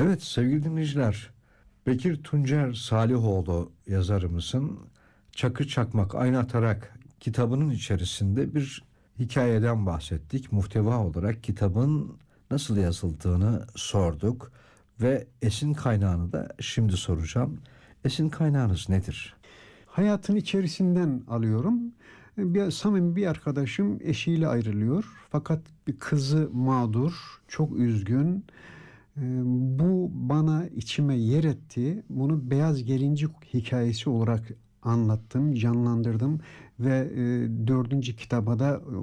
Evet sevgili dinleyiciler, Bekir Tuncer Salihoğlu yazarımızın Çakı Çakmak Ayna Atarak kitabının içerisinde bir hikayeden bahsettik. Muhteva olarak kitabın nasıl yazıldığını sorduk ve esin kaynağını da şimdi soracağım. Esin kaynağınız nedir? Hayatın içerisinden alıyorum. Samimi bir arkadaşım eşiyle ayrılıyor. Fakat bir kızı mağdur, çok üzgün. Bu bana içime yer etti. Bunu Beyaz Gelincik hikayesi olarak anlattım, canlandırdım ve dördüncü kitaba da